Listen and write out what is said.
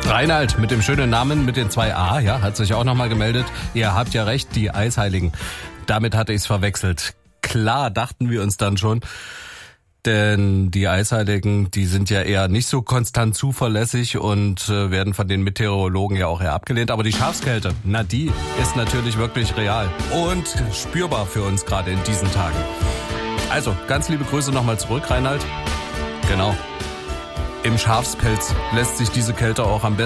Reinhard mit dem schönen Namen mit den 2 A, ja, hat sich auch nochmal gemeldet. Ihr habt ja recht, die Eisheiligen. Damit hatte ich es verwechselt. Klar, dachten wir uns dann schon. Denn die Eisheiligen, die sind ja eher nicht so konstant zuverlässig und werden von den Meteorologen ja auch eher abgelehnt. Aber die Schafskälte, na die ist natürlich wirklich real und spürbar für uns gerade in diesen Tagen. Also, ganz liebe Grüße nochmal zurück, Reinhard. Genau. Im Schafspelz lässt sich diese Kälte auch am besten